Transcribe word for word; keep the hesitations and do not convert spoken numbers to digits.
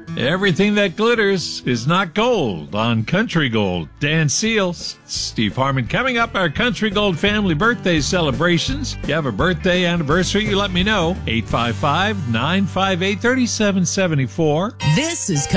Everything that glitters is not gold on Country Gold. Dan Seals, Steve Harmon. Coming up, our Country Gold family birthday celebrations. If you have a birthday anniversary, you let me know. eight five five, nine five eight, three seven seven four. This is